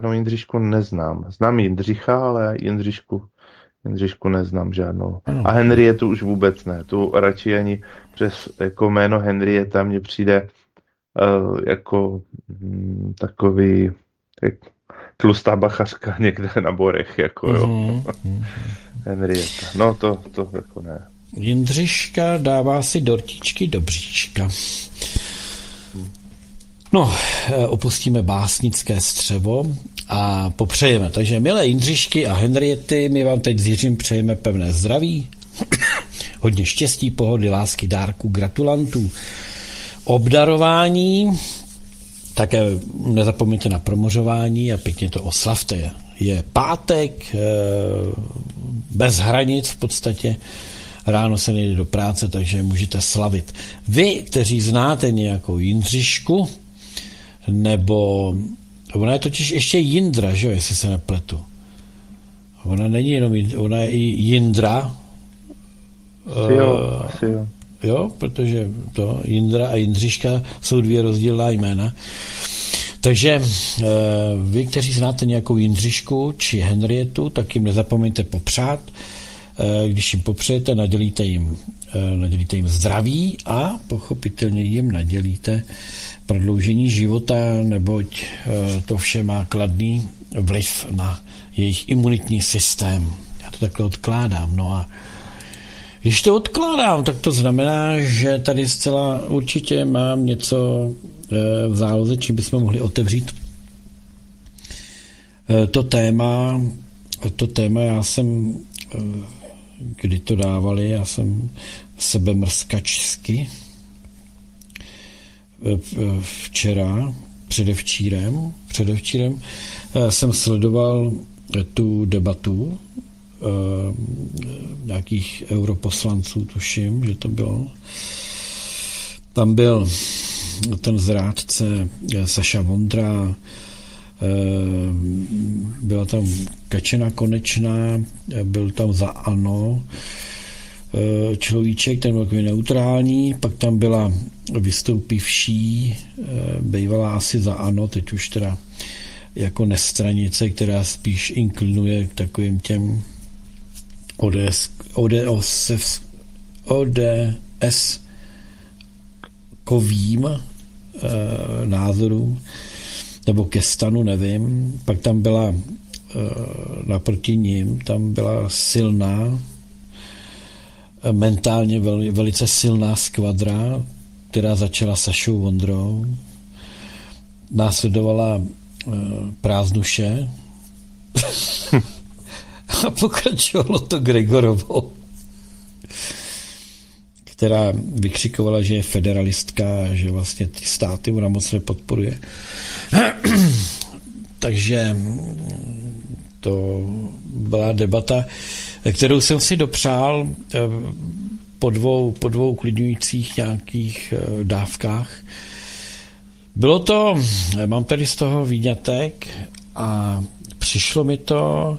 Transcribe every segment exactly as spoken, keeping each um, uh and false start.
No, Jindřišku neznám. Znám Jindřicha, ale Jindřišku, Jindřišku neznám žádnou. Ano. A Henrietu už vůbec ne. Tu radši ani přes jako jméno Henrieta mně přijde uh, jako mm, takový jak, tlustá bachařka někde na Borech, jako jo. Mm-hmm. Henrieta. No to, to jako ne. Jindřiška dává si dortičky do bříška. No, opustíme básnické střevo a popřejeme. Takže milé Jindřišky a Henriety, my vám teď s Jiřím přejeme pevné zdraví, hodně štěstí, pohody, lásky, dárků, gratulantů, obdarování, také nezapomeňte na promořování a pěkně to oslavte. Je pátek, bez hranic v podstatě, ráno se nejde do práce, takže můžete slavit. Vy, kteří znáte nějakou Jindřišku, nebo ona je totiž ještě Jindra, že jo, jestli se nepletu. Ona není jenom, ona je i Jindra. Asi jo, asi jo. Jo, protože to Jindra a Jindřiška jsou dvě rozdílná jména. Takže vy, kteří znáte nějakou Jindřišku či Henrietu, tak jim nezapomeňte popřát. Když jim popřejete, nadělíte jim, nadělíte jim zdraví a pochopitelně jim nadělíte prodloužení života, neboť to vše má kladný vliv na jejich imunitní systém. Já to takhle odkládám. No a když to odkládám, tak to znamená, že tady zcela určitě mám něco v záloze, čím bychom mohli otevřít to téma. To téma já jsem, kdy to dávali, já jsem sebemrskačsky včera, předevčírem, předevčírem jsem sledoval tu debatu nějakých europoslanců, tuším, že to bylo. Tam byl ten zrádce Saša Vondra, byla tam Kačena Konečná, byl tam za ANO človíček, ten byl takový neutrální, pak tam byla vystoupivší, bývalá asi za ANO, teď už teda jako nestranice, která spíš inklinuje k takovým těm ODS, ODS, ODS kovým e, názorům, nebo ke stanu, nevím. Pak tam byla e, naproti ním, tam byla silná, mentálně vel, velice silná skvadra, která začala Sašou Vondrou. Následovala e, Prázdnuše a pokračovalo to Gregorovou, která vykřikovala, že je federalistka a že vlastně ty státy ona moc nepodporuje. Takže to byla debata, kterou jsem si dopřál po dvou, po dvou uklidňujících nějakých dávkách. Bylo to, mám tady z toho výňatek a přišlo mi to,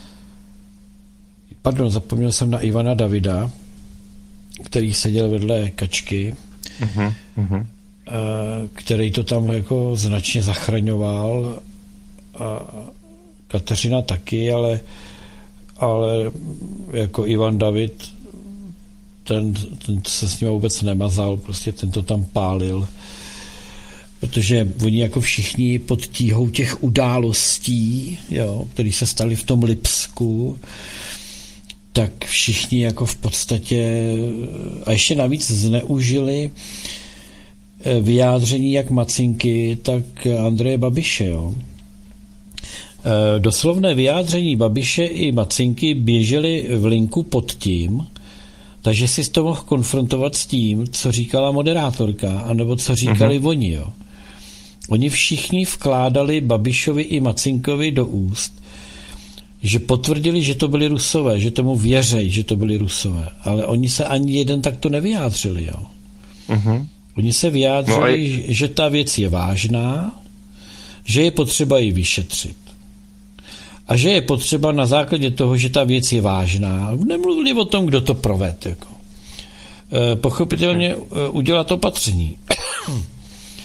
pardon, zapomněl jsem na Ivana Davida, který seděl vedle Kačky, uh-huh, uh-huh. který to tam jako značně zachraňoval. A Kateřina taky, ale, ale jako Ivan David, ten, ten se s ním vůbec nemazal, prostě ten to tam pálil. Protože oni jako všichni pod tíhou těch událostí, jo, které se staly v tom Lipsku, tak všichni jako v podstatě a ještě navíc zneužili vyjádření jak Macinky, tak Andreje Babiše. Jo. Doslovné vyjádření Babiše i Macinky běžely v linku pod tím, takže si to mohl konfrontovat s tím, co říkala moderátorka, anebo co říkali uh-huh. oni. Jo. Oni všichni vkládali Babišovi i Macinkovi do úst, že potvrdili, že to byli Rusové, že tomu věří, že to byli Rusové. Ale oni se ani jeden takto nevyjádřili. Jo. Uh-huh. Oni se vyjádřili, no a... že ta věc je vážná, že je potřeba ji vyšetřit. A že je potřeba na základě toho, že ta věc je vážná, nemluvili o tom, kdo to proved. Jako. E, pochopitelně e, udělat opatření.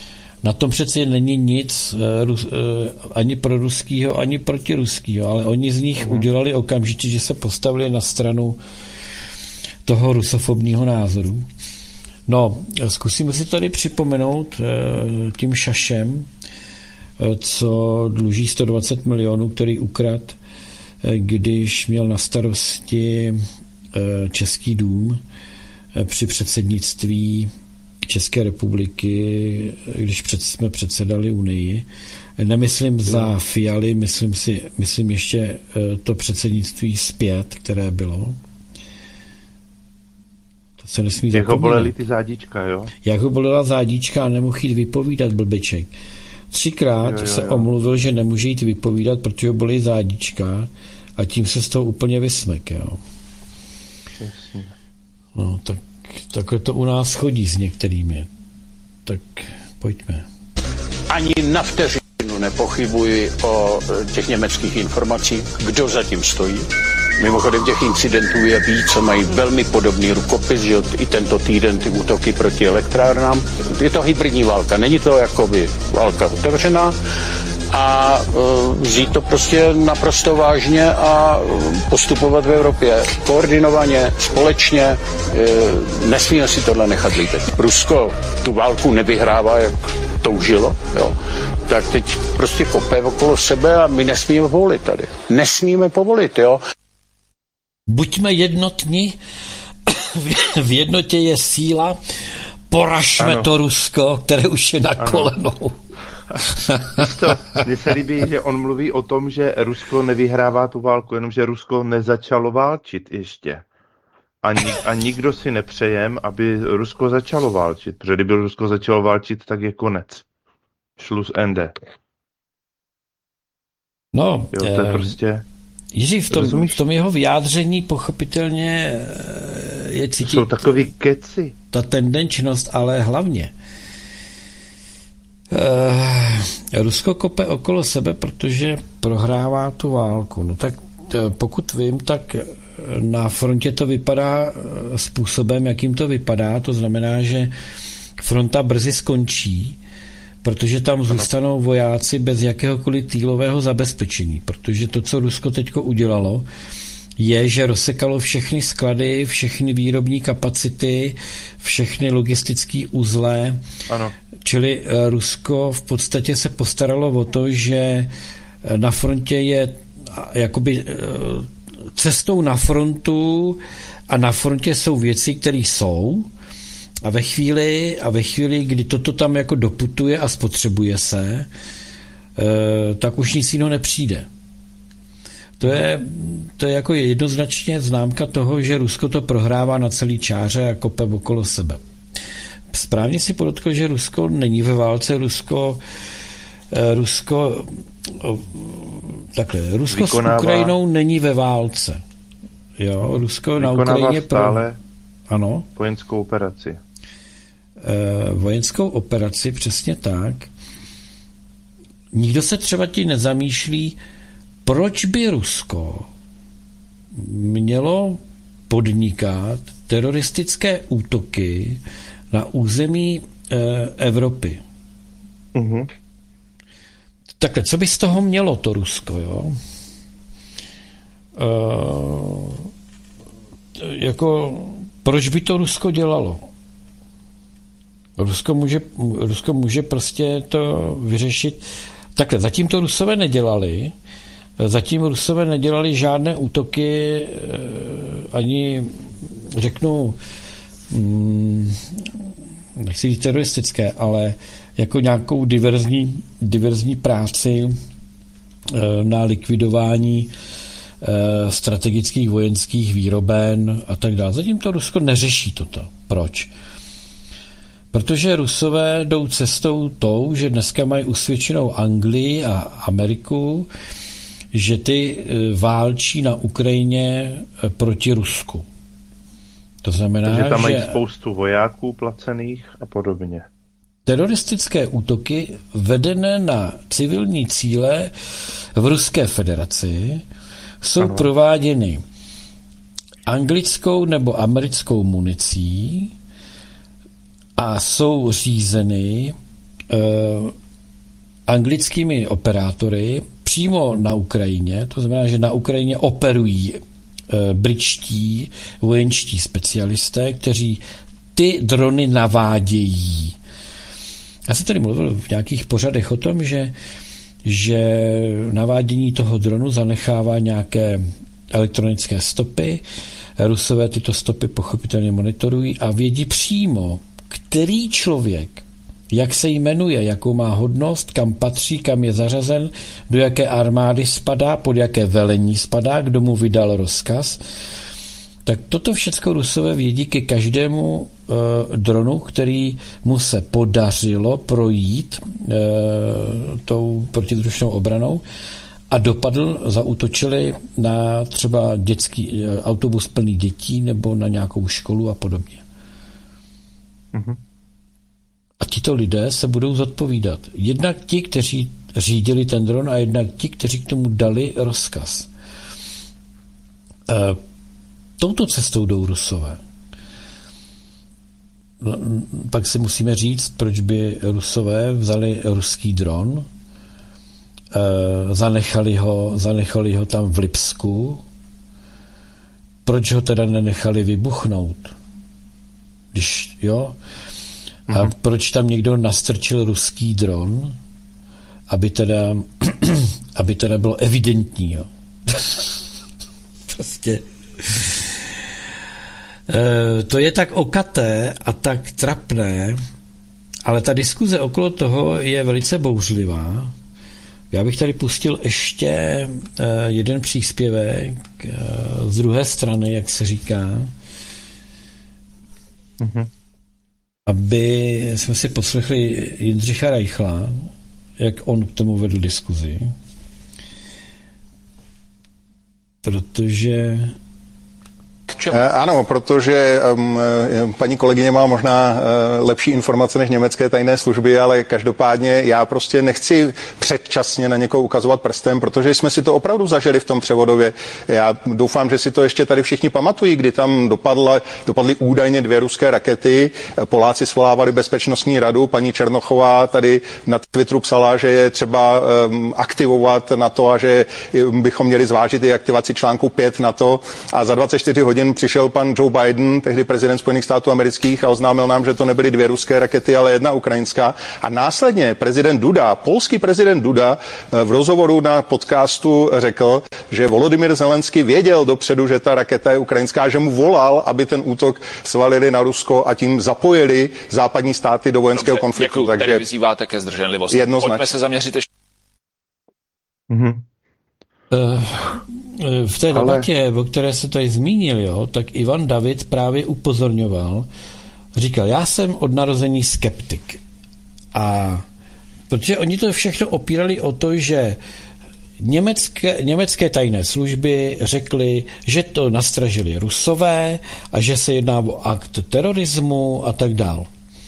Na tom přece není nic ani pro ruskýho, ani proti ruskýho, ale oni z nich uh-huh. udělali okamžitě, že se postavili na stranu toho rusofobního názoru. No, zkusíme si tady připomenout tím šašem, co dluží sto dvacet milionů, který ukrad, když měl na starosti Český dům při předsednictví České republiky, když před, jsme předsedali Unii. Nemyslím za Fialy, myslím si, myslím ještě to předsednictví zpět, které bylo. To se nesmí Jak zapomínat. ho bolely ty zádička, jo? Jak ho bolela zádička a nemohl jít vypovídat, blbeček. Třikrát jo, jo, jo. se omluvil, že nemůže jít vypovídat, protože ho bolí zádička a tím se z toho úplně vysmek, jo. Jasně. No, tak takhle to u nás chodí s některými. Tak pojďme. Ani na vteřinu nepochybuji o těch německých informacích, kdo zatím stojí. Mimochodem těch incidentů je víc, co mají velmi podobný rukopis, že i tento týden ty útoky proti elektrárnám. Je to hybridní válka, není to jakoby válka otevřená a uh, vzít to prostě naprosto vážně a postupovat v Evropě koordinovaně, společně. Uh, nesmíme si tohle nechat líbit. Rusko tu válku nevyhrává, jak toužilo, jo. Tak teď prostě kope okolo sebe a my nesmíme povolit tady. Nesmíme povolit, jo. Buďme jednotní, v jednotě je síla, poražme ano. to Rusko, které už je na ano. kolenou. Mně se líbí, že on mluví o tom, že Rusko nevyhrává tu válku, jenomže Rusko nezačalo válčit ještě. A, nik, a nikdo si nepřejem, aby Rusko začalo válčit, protože kdyby Rusko začalo válčit, tak je konec. Šluz ende. No, jo, to je eh... prostě... Jiří, v tom, v tom jeho vyjádření pochopitelně je cítit... Jsou takový keci. Ta tendenčnost, ale hlavně. Eh, Rusko kope okolo sebe, protože prohrává tu válku. No tak pokud vím, tak na frontě to vypadá způsobem, jakým to vypadá. To znamená, že fronta brzy skončí, protože tam zůstanou vojáci bez jakéhokoliv týlového zabezpečení. Protože to, co Rusko teďko udělalo, je, že rozsekalo všechny sklady, všechny výrobní kapacity, všechny logistické uzle. Ano. Čili Rusko v podstatě se postaralo o to, že na frontě je jakoby cestou na frontu a na frontě jsou věci, které jsou, A ve chvíli, a ve chvíli, kdy toto tam jako doputuje a spotřebuje se, tak už nic jiného nepřijde. To je, to je jako jednoznačně známka toho, že Rusko to prohrává na celý čáře a kope okolo sebe. Správně si podotkl, že Rusko není ve válce, Rusko, Rusko takhle, Rusko vykonává, s Ukrajinou není ve válce. Jo, Rusko na Ukrajině stále pro, ano, vojenskou operaci. E, vojenskou operaci, přesně tak. Nikdo se třeba ti nezamýšlí, proč by Rusko mělo podnikat teroristické útoky na území e, Evropy. Uh-huh. Takhle, co by z toho mělo to Rusko, jo? E, jako, proč by to Rusko dělalo? Rusko může, Rusko může prostě to vyřešit. Takhle, zatím to Rusové nedělali, zatím Rusové nedělali žádné útoky, ani, řeknu, nechci říct teroristické, ale jako nějakou diverzní, diverzní práci na likvidování strategických vojenských výroben a tak dále. Zatím to Rusko neřeší toto. Proč? Protože Rusové jdou cestou tou, že dneska mají usvědčenou Anglii a Ameriku, že ty válčí na Ukrajině proti Rusku. To znamená, Takže tam mají že spoustu vojáků placených a podobně. Teroristické útoky vedené na civilní cíle v Ruské federaci jsou ano. prováděny anglickou nebo americkou municí a jsou řízeny anglickými operátory přímo na Ukrajině, to znamená, že na Ukrajině operují britští vojenští specialisté, kteří ty drony navádějí. Já jsem tady mluvil v nějakých pořadech o tom, že, že navádění toho dronu zanechává nějaké elektronické stopy. Rusové tyto stopy pochopitelně monitorují a vědí přímo, který člověk, jak se jmenuje, jakou má hodnost, kam patří, kam je zařazen, do jaké armády spadá, pod jaké velení spadá, kdo mu vydal rozkaz. Tak toto všechno Rusové vědí ke každému e, dronu, který mu se podařilo projít e, tou protidronovou obranou a dopadl, zaútočili na třeba dětský e, autobus plný dětí nebo na nějakou školu a podobně. Mhm. A tito lidé se budou zodpovídat. Jednak ti, kteří řídili ten dron a jednak ti, kteří k tomu dali rozkaz. E, touto cestou jdou Rusové. Pak si musíme říct, proč by Rusové vzali ruský dron, e, zanechali ho, zanechali ho tam v Lipsku, proč ho teda nenechali vybuchnout? Když, jo? A mm-hmm. proč tam někdo nastrčil ruský dron, aby teda, aby teda bylo evidentní, jo? Prostě e, to je tak okaté a tak trapné, ale ta diskuze okolo toho je velice bouřlivá. Já bych tady pustil ještě e, jeden příspěvek e, z druhé strany, jak se říká, mm-hmm. aby jsme si poslechli Jindřicha Reichla, jak on k tomu vedl diskuzi. Protože... Ano, protože um, paní kolegyně má možná uh, lepší informace než německé tajné služby, ale každopádně já prostě nechci předčasně na někoho ukazovat prstem, protože jsme si to opravdu zažili v tom Převodově. Já doufám, že si to ještě tady všichni pamatují, kdy tam dopadla, dopadly údajně dvě ruské rakety. Poláci svolávali bezpečnostní radu, paní Černochová tady na Twitteru psala, že je třeba um, aktivovat na to a že bychom měli zvážit i aktivaci článku pět na to a za dvacet čtyři hodin přišel pan Joe Biden, tehdy prezident Spojených států amerických, a oznámil nám, že to nebyly dvě ruské rakety, ale jedna ukrajinská. A následně prezident Duda, polský prezident Duda, v rozhovoru na podcastu řekl, že Volodymyr Zelenský věděl dopředu, že ta raketa je ukrajinská, že mu volal, aby ten útok svalili na Rusko a tím zapojili západní státy do vojenského Dobře, konfliktu. Děkuji, takže tady vyzýváte ke zdrženlivosti. Jednoznačně. Pojďme se zaměřit ještě. Mm-hmm. V té debatě, Ale... o které se tady zmínil, jo, tak Ivan David právě upozorňoval, říkal, já jsem od narození skeptik. A protože oni to všechno opírali o to, že německé, německé tajné služby řekly, že to nastražili Rusové a že se jedná o akt terorismu a tak dál.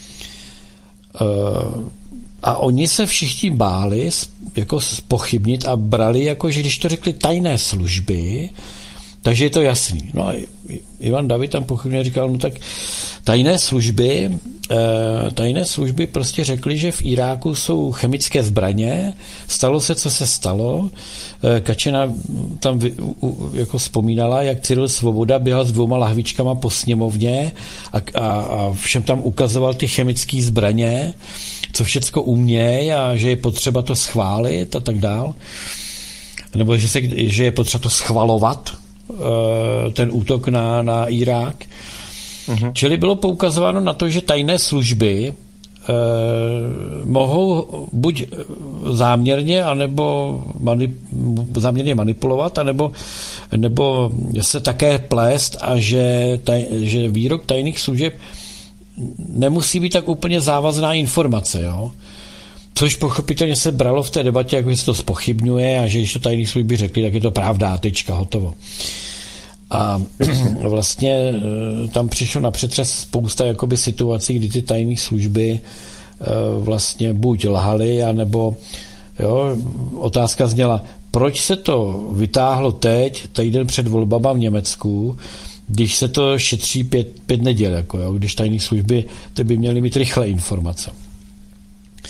A oni se všichni báli jako pochybnit a brali, jako že když to řekli tajné služby, takže je to jasný. No a Ivan David tam pochybně říkal, no tak tajné služby, tajné služby prostě řekli, že v Iráku jsou chemické zbraně, stalo se, co se stalo. Kačena tam jako vzpomínala, jak Cyril Svoboda běhal s dvouma lahvičkama po sněmovně a, a, a všem tam ukazoval ty chemické zbraně, co všecko umějí a že je potřeba to schválit a tak dál. Nebo že, se, že je potřeba to schvalovat, ten útok na, na Irák. Uh-huh. Čili bylo poukazováno na to, že tajné služby eh, mohou buď záměrně, anebo mani, záměrně manipulovat, anebo, nebo se také plést a že, taj, že výrok tajných služeb nemusí být tak úplně závazná informace, jo? Což pochopitelně se bralo v té debatě, jako se to zpochybňuje a že když to tajné služby řekli, tak je to pravda, tečka, hotovo. A vlastně tam přišlo na přetřes spousta jakoby situací, kdy ty tajné služby vlastně buď lhaly, anebo jo, otázka zněla, proč se to vytáhlo teď, týden před volbama v Německu, když se to šetří pět, pět neděl, jako, jo, když tajné služby ty by měly mít rychle informace.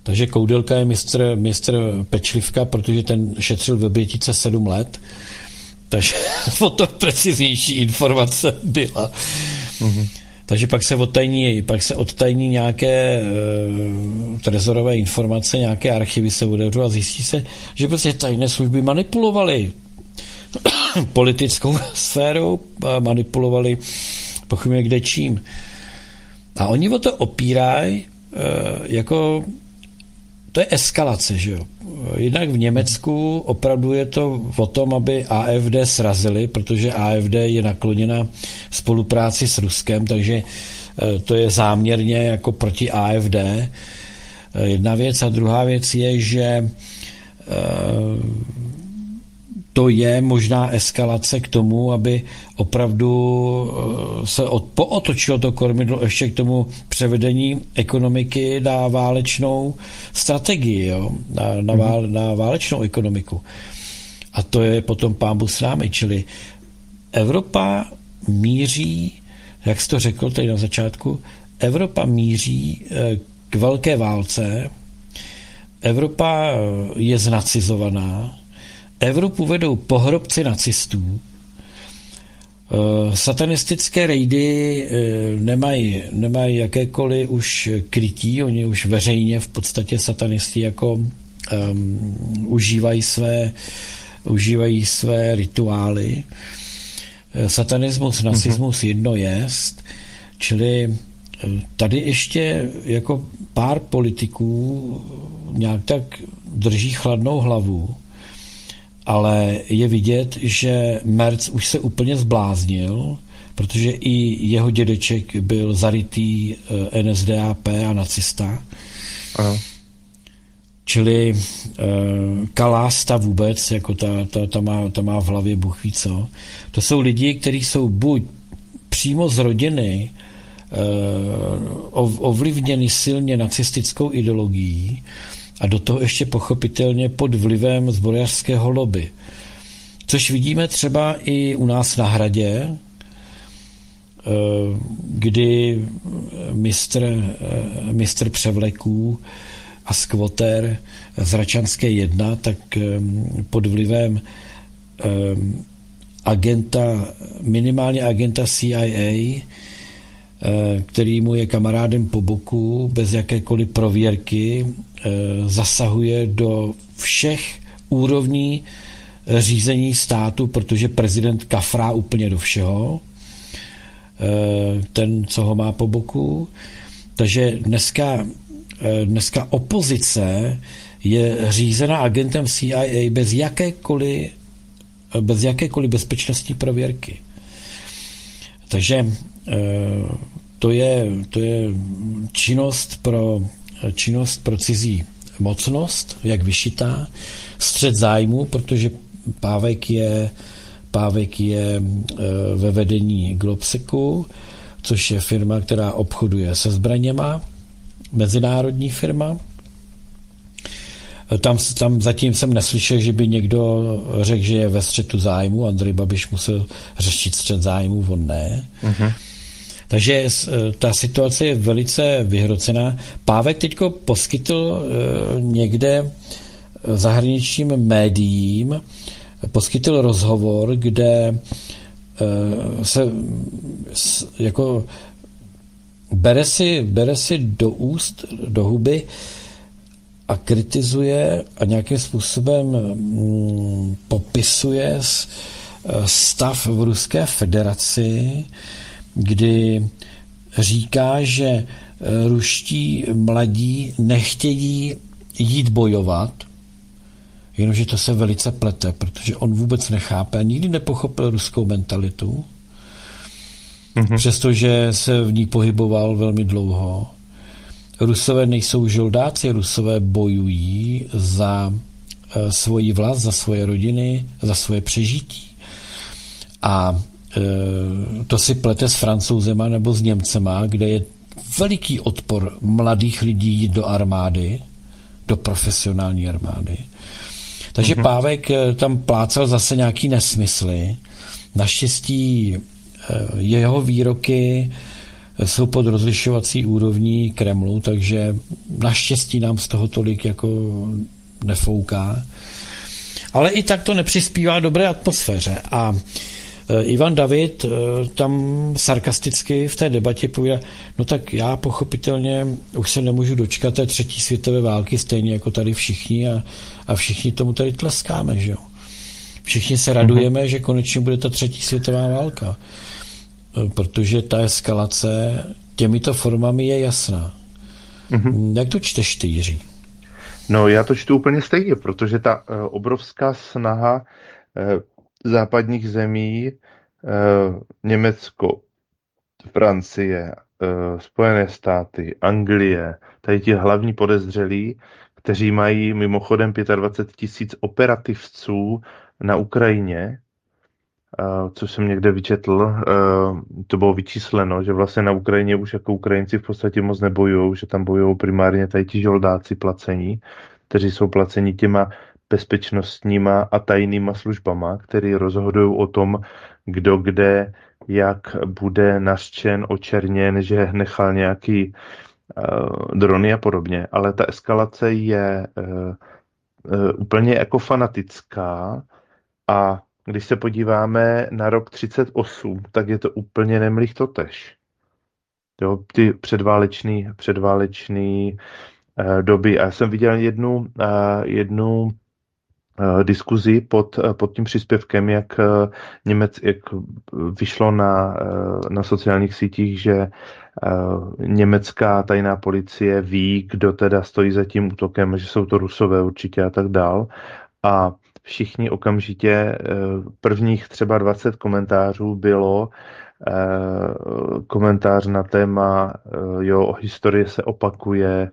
Takže Koudelka je mistr, mistr pečlivka, protože ten šetřil ve Bětice sedm let. Takže o to preciznější informace byla. Mm-hmm. Takže pak se odtajní, pak se odtajní nějaké e, trezorové informace, nějaké archivy se otevřou a zjistí se, že prostě tajné služby manipulovaly politickou sférou, manipulovali pochybně kde čím. A oni o to opírají, jako to je eskalace, že jo. Jinak v Německu opravdu je to o tom, aby A F D srazili, protože A F D je nakloněna spolupráci s Ruskem, takže to je záměrně jako proti A F D. Jedna věc a druhá věc je, že to je možná eskalace k tomu, aby opravdu se od, pootočilo to kormidlo ještě k tomu převedení ekonomiky na válečnou strategii, jo? Na, na, vál, na válečnou ekonomiku. A to je potom pánbůh s námi, čili Evropa míří, jak jsi to řekl tady na začátku, Evropa míří k velké válce, Evropa je znacizovaná, Evropu vedou pohrobci nacistů, satanistické rejdy nemají, nemají jakékoliv už krytí, oni už veřejně v podstatě satanisti jako um, užívají své, užívají své rituály. Satanismus, nacismus mm-hmm. jedno jest, čili tady ještě jako pár politiků nějak tak drží chladnou hlavu, ale je vidět, že Merz už se úplně zbláznil, protože i jeho dědeček byl zarytý N S D A P a nacista. Aha. Čili uh, Kalásta vůbec, jako ta, ta, ta, má, ta má v hlavě Bůh ví co. To jsou lidi, kteří jsou buď přímo z rodiny uh, ovlivněni silně nacistickou ideologií, a do toho ještě pochopitelně pod vlivem zbrojařského lobby. Což vidíme třeba i u nás na Hradě, kdy mistr, mistr převleků a skvoter z Račanské jedna, tak pod vlivem agenta, minimálně agenta C I A, který mu je kamarádem po boku, bez jakékoliv prověrky, zasahuje do všech úrovní řízení státu, protože prezident kafrá úplně do všeho, ten, co ho má po boku. Takže dneska, dneska opozice je řízena agentem C I A bez jakékoliv, bez jakékoliv bezpečnostní prověrky. Takže to je, to je činnost pro, činnost pro cizí mocnost, jak vyšitá, střet zájmu, protože Pávek je, Pávek je ve vedení Globseku, což je firma, která obchoduje se zbraněma, mezinárodní firma. Tam, tam zatím jsem neslyšel, že by někdo řekl, že je ve střetu zájmu. Andrej Babiš musel řešit střet zájmu, on ne. Uh-huh. Takže ta situace je velice vyhrocená. Pávek teďko poskytl někde zahraničním médiím, poskytl rozhovor, kde se jako bere si, bere si do úst, do huby a kritizuje a nějakým způsobem mm, popisuje stav v Ruské federaci, kdy říká, že ruští mladí nechtějí jít bojovat, jenomže to se velice plete, protože on vůbec nechápe a nikdy nepochopil ruskou mentalitu, mm-hmm. přestože se v ní pohyboval velmi dlouho. Rusové nejsou žoldáci, Rusové bojují za e, svoji vlast, za svoje rodiny, za svoje přežití. A e, to si plete s Francouzema nebo s Němcema, kde je veliký odpor mladých lidí jít do armády, do profesionální armády. Takže mm-hmm. Pávek tam plácal zase nějaký nesmysly. Naštěstí e, jeho výroky jsou pod rozlišovací úrovní Kremlu, takže naštěstí nám z toho tolik jako nefouká. Ale i tak to nepřispívá dobré atmosféře. A Ivan David tam sarkasticky v té debatě povídá, no tak já pochopitelně už se nemůžu dočkat té třetí světové války, stejně jako tady všichni a, a všichni tomu tady tleskáme, že jo. Všichni se radujeme, mm-hmm. že konečně bude ta třetí světová válka, protože ta eskalace těmito formami je jasná. Mm-hmm. Jak to čteš ty, Jiří? No já to čtu úplně stejně, protože ta uh, obrovská snaha uh, západních zemí, uh, Německo, Francie, uh, Spojené státy, Anglie, tady ti hlavní podezřelí, kteří mají mimochodem dvacet pět tisíc operativců na Ukrajině, uh, co jsem někde vyčetl, uh, to bylo vyčísleno, že vlastně na Ukrajině už jako Ukrajinci v podstatě moc nebojujou, že tam bojují primárně tady ti žoldáci placení, kteří jsou placeni těma bezpečnostníma a tajnýma službama, který rozhodují o tom, kdo kde, jak bude nařčen, očerněn, že nechal nějaký uh, drony a podobně. Ale ta eskalace je uh, uh, úplně jako fanatická a když se podíváme na rok třicet osm, tak je to úplně nemlich totež. Jo, ty předválečný, předválečný uh, doby. A já jsem viděl jednu, uh, jednu diskuzi pod, pod tím příspěvkem, jak Němec, jak vyšlo na, na sociálních sítích, že německá tajná policie ví, kdo teda stojí za tím útokem, že jsou to Rusové určitě a tak dál. A všichni okamžitě, prvních třeba dvacet komentářů bylo komentář na téma, jo, historie se opakuje,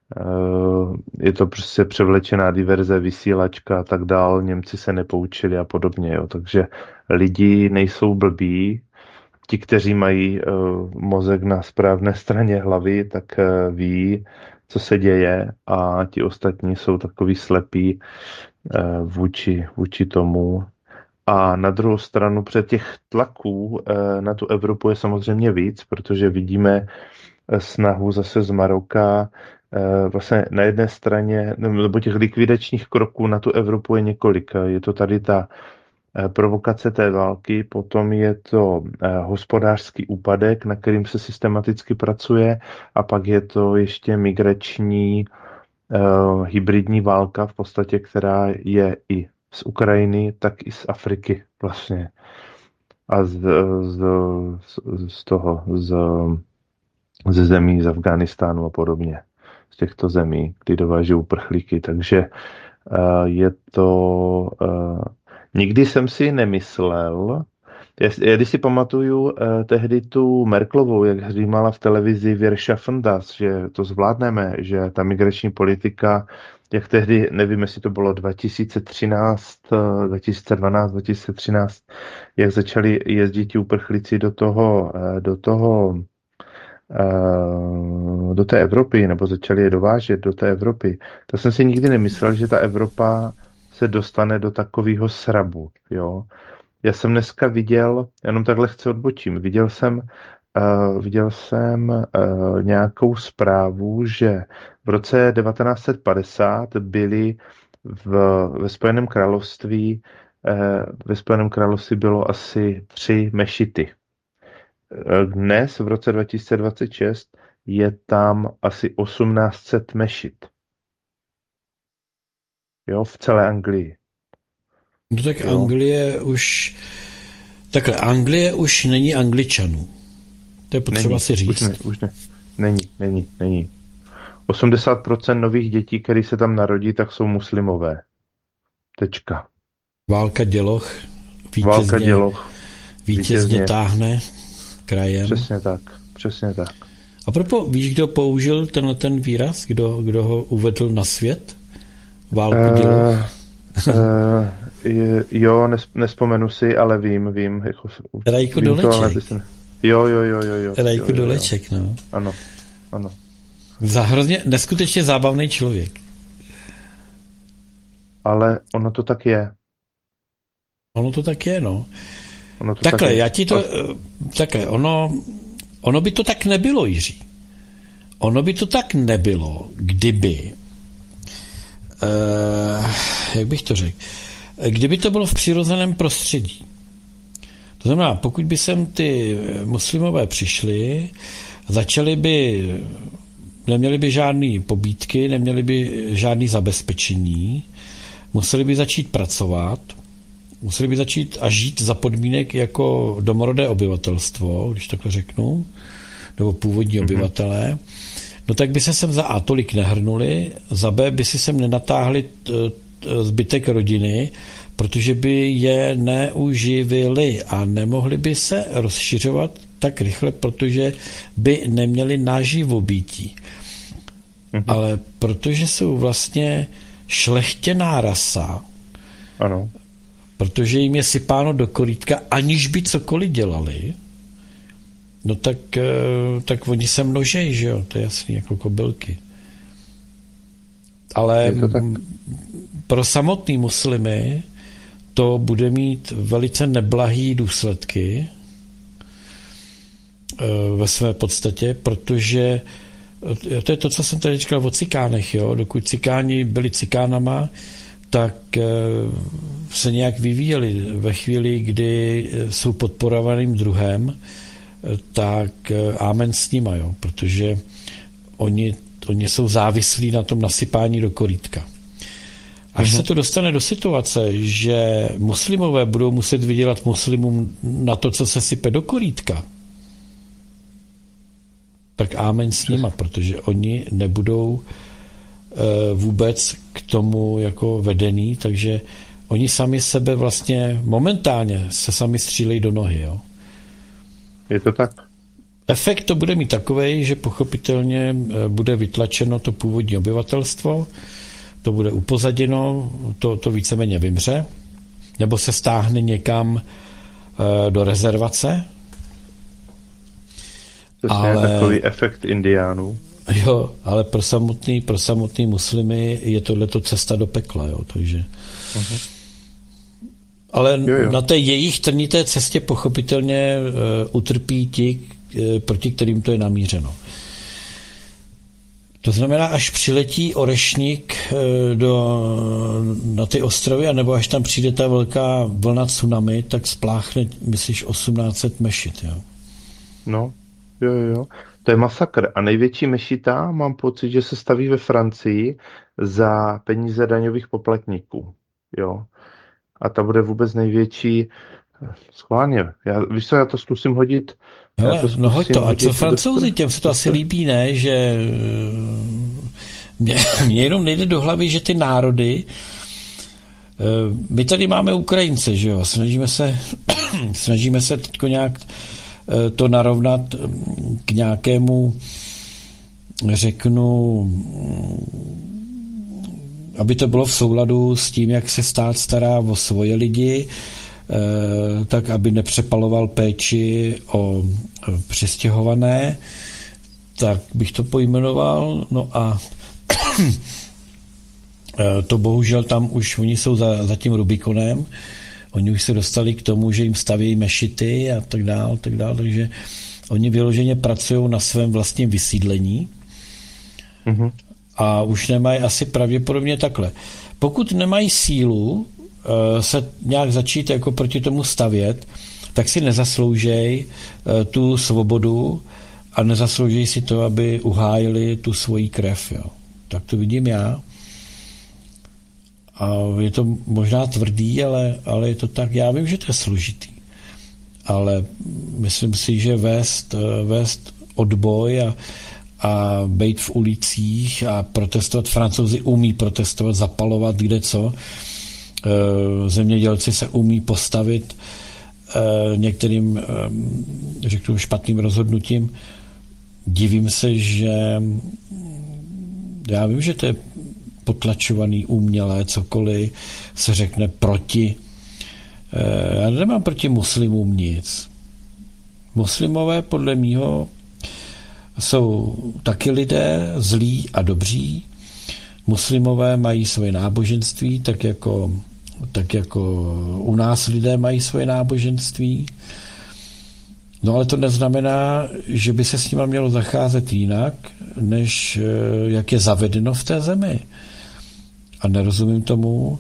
je to prostě převlečená diverze, vysílačka a tak dál, Němci se nepoučili a podobně, jo. Takže lidi nejsou blbí, ti, kteří mají uh, mozek na správné straně hlavy, tak uh, ví, co se děje a ti ostatní jsou takový slepí uh, vůči, vůči tomu. A na druhou stranu před těch tlaků uh, na tu Evropu je samozřejmě víc, protože vidíme uh, snahu zase z Maroka. Vlastně na jedné straně, nebo těch likvidačních kroků na tu Evropu je několik. Je to tady ta provokace té války, potom je to hospodářský úpadek, na kterým se systematicky pracuje, a pak je to ještě migrační uh, hybridní válka v podstatě, která je i z Ukrajiny, tak i z Afriky vlastně. A z, z, z, z toho, z, ze zemí z Afghánistánu a podobně. Z těchto zemí, kdy dováží uprchlíky. Takže uh, je to... Uh, nikdy jsem si nemyslel, já, když si pamatuju uh, tehdy tu Merkelovou, jak římala v televizi Wir schaffen das, že to zvládneme, že ta migrační politika, jak tehdy, nevím, jestli to bylo dva tisíce třináct, dva tisíce dvanáct, dva tisíce třináct, jak začali jezdit ti uprchlíci do toho, uh, do toho do té Evropy, nebo začali je dovážet do té Evropy, to jsem si nikdy nemyslel, že ta Evropa se dostane do takového srabu, jo. Já jsem dneska viděl, jenom takhle chci odbočím, viděl jsem, uh, viděl jsem uh, nějakou zprávu, že v roce devatenáct set padesát byly v, ve Spojeném království, uh, ve Spojeném království bylo asi tři mešity. Dnes, v roce dva tisíce dvacet šest, je tam asi osmnáct set mešit. Jo, v celé Anglii. No tak jo. Anglie už... Takhle, Anglie už není Angličanů. To je potřeba není, si říct. Už ne, už ne. Není, není, není. osmdesát procent nových dětí, které se tam narodí, tak jsou muslimové. Tečka. Válka děloh. Vítězně, Válka děloh. Vítězně, vítězně táhne krajem. Přesně tak, přesně tak. A proto víš, kdo použil tenhle ten výraz? Kdo, kdo ho uvedl na svět? Válku uh, děloh? uh, jo, nes, nespomenu si, ale vím, vím. Jako, Rajko vím Doleček. To, ale jsem... Jo, jo, jo, jo. jo Rajko jo, jo, Doleček, jo. no. Ano, ano. Za hrozně neskutečně zábavný člověk. Ale ono to tak je. Ono to tak je, no. Ono to takhle, tak je. já ti to... Takhle, ono... ono by to tak nebylo, Jiří. Ono by to tak nebylo, kdyby, uh, jak bych to řekl, kdyby to bylo v přirozeném prostředí. To znamená, pokud by sem ty muslimové přišli, začali by, neměli by žádný pobídky, neměli by žádný zabezpečení, museli by začít pracovat, museli by začít a žít za podmínek jako domorodé obyvatelstvo, když takhle řeknu, nebo původní mm-hmm. obyvatelé, no tak by se sem za A tolik nehrnuli, za B by si sem nenatáhli zbytek rodiny, protože by je neuživili a nemohli by se rozšiřovat tak rychle, protože by neměli náživobítí. Mm-hmm. Ale protože jsou vlastně šlechtěná rasa, ano. protože jim je sypáno do korýtka, aniž by cokoliv dělali, no tak, tak oni se množejí, že jo, to je jasný, jako kobylky. Ale pro samotný muslimy to bude mít velice neblahý důsledky ve své podstatě, protože to je to, co jsem tady říkal o cikánech, jo? Dokud cikáni byli cikánama, tak se nějak vyvíjeli. Ve chvíli, kdy jsou podporovaným druhem, tak amen s nima, jo? Protože oni, oni jsou závislí na tom nasypání do korýtka. Až se to dostane do situace, že muslimové budou muset vydělat muslimům na to, co se sype do korýtka, tak amen s nima, protože oni nebudou e, vůbec k tomu jako vedený, takže oni sami sebe vlastně momentálně se sami střílejí do nohy. Jo. Je to tak? Efekt to bude mít takovej, že pochopitelně bude vytlačeno to původní obyvatelstvo, to bude upozaděno, to, to víceméně vymře, nebo se stáhne někam e, do rezervace. To ale, je takový efekt indiánů. Jo, ale pro samotný, pro samotný muslimy je tohleto cesta do pekla, jo, takže. Uh-huh. Ale jo, jo. Na té jejich trnité cestě pochopitelně uh, utrpí ti, uh, proti kterým to je namířeno. To znamená, až přiletí orešník uh, do, na ty ostrovy, anebo až tam přijde ta velká vlna tsunami, tak spláchne, myslíš, osmnáct set mešit, jo? No. Jo, jo, to je masakr. A největší mešita, mám pocit, že se staví ve Francii za peníze daňových poplatníků. Jo. A ta bude vůbec největší. Schválně. Já, víš co, já to zkusím hodit. Hele, to zkusím no hoď to. A co Francouzi, těm se to asi líbí, ne? Že mě, mě jenom nejde do hlavy, že ty národy, my tady máme Ukrajince, že jo, snažíme se, snažíme se teďko nějak to narovnat k nějakému, řeknu, aby to bylo v souladu s tím, jak se stát stará o svoje lidi, tak aby nepřepaloval péči o přestěhované, tak bych to pojmenoval. No a to bohužel tam už oni jsou za, za tím Rubikonem. Oni už se dostali k tomu, že jim staví mešity a tak dále, tak dále, takže oni vyloženě pracují na svém vlastním vysídlení mm-hmm. a už nemají asi pravděpodobně takhle. Pokud nemají sílu uh, se nějak začít jako proti tomu stavět, tak si nezasloužej uh, tu svobodu a nezasloužej si to, aby uhájili tu svoji krev. Jo. Tak to vidím já. A je to možná tvrdý, ale, ale je to tak. Já vím, že to je složitý. Ale myslím si, že vést, vést odboj a, a být v ulicích a protestovat. Francouzi umí protestovat, zapalovat kde co. Zemědělci se umí postavit některým, řeknu, špatným rozhodnutím. Divím se, že já vím, že to je potlačovaný umělé, cokoliv se řekne proti. Já nemám proti muslimům nic. Muslimové podle mýho jsou taky lidé zlí a dobří. Muslimové mají svoje náboženství, tak jako, tak jako u nás lidé mají svoje náboženství. No ale to neznamená, že by se s nima mělo zacházet jinak, než jak je zavedeno v té zemi. A nerozumím tomu,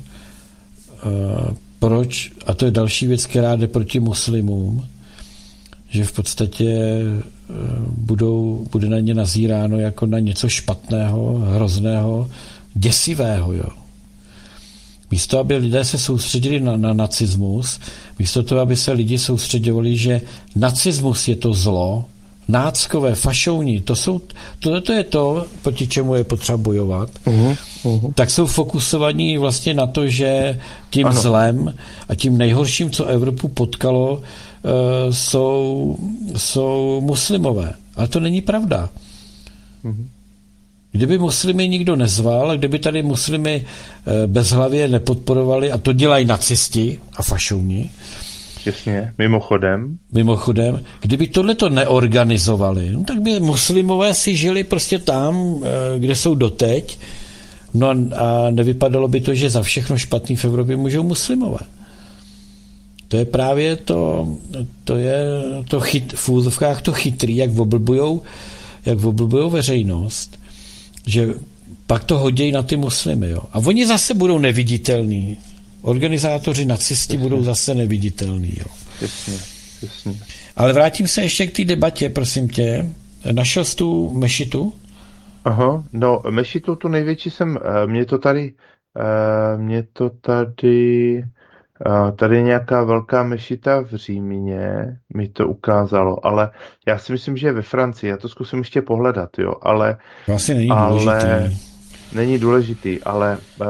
proč, a to je další věc, která jde proti muslimům, že v podstatě budou, bude na ně nazíráno jako na něco špatného, hrozného, děsivého. Jo. Místo, aby lidé se soustředili na, na nacismus, místo toho, aby se lidi soustředovali, že nacismus je to zlo, náckové, fašouni, to, jsou, to, to je to, proti čemu je potřeba bojovat, uh-huh, uh-huh. tak jsou fokusovaní vlastně na to, že tím ano. zlem a tím nejhorším, co Evropu potkalo, uh, jsou, jsou muslimové. Ale to není pravda. Uh-huh. Kdyby muslimy nikdo nezval, kdyby tady muslimy bezhlavě nepodporovali, a to dělají nacisti a fašouni. Jasně, mimochodem. Mimochodem, kdyby tohleto neorganizovali, no, tak by muslimové si žili prostě tam, kde jsou doteď, no a nevypadalo by to, že za všechno špatný v Evropě můžou muslimové. To je právě to, to je to chyt, v úzovkách to chytrý, jak oblbujou, jak oblbujou veřejnost, že pak to hodějí na ty muslimy. Jo. A oni zase budou neviditelní. Organizátoři nacisti jasně. budou zase neviditelní. Jo. Jasně, jasně. Ale vrátím se ještě k té debatě, prosím tě. Našel jsi tu mešitu? Aha, no mešitu tu největší jsem, mě to tady, mě to tady, tady je nějaká velká mešita v Římě, mi to ukázalo, ale já si myslím, že je ve Francii, já to zkusím ještě pohledat, jo, ale... Vlastně není ale, důležitý. Není důležitý, ale uh,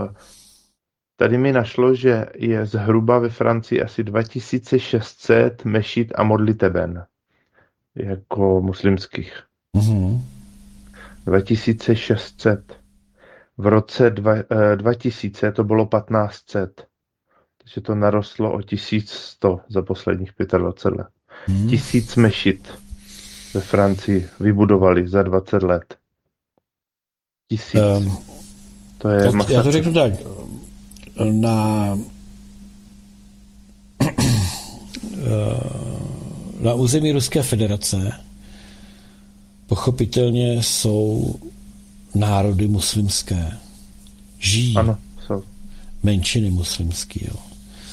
tady mi našlo, že je zhruba ve Francii asi dva tisíce šest set mešit a modliteben, jako muslimských. Uh-huh. dva tisíce šest set. V roce dva, uh, dva tisíce to bylo patnáct set. Takže to narostlo o tisíc sto za posledních dvacet pět let. Hmm. Tisíc mešit ve Francii vybudovali za dvacet let. Tisíc. Um, to je já, masakr. Já to řeknu tak. Na, na území Ruské federace pochopitelně jsou národy muslimské. Žijí. Ano, jsou. Menšiny muslimské, jo.